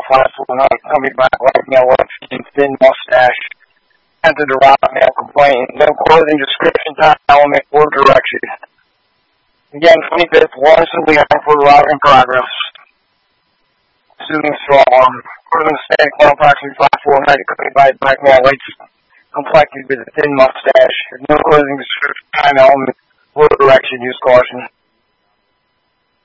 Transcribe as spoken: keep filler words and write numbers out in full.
five foot nine, coming back white male, white thin mustache. Entered the route male complaint. No clothing description, time, element, or direction. Again, twenty-fifth, one simply on for the route in progress. Shooting strong. According to the stand, clown approximately five foot nine, coming by black male, white complected with a thin mustache. No clothing description, time, element, or direction. Use caution.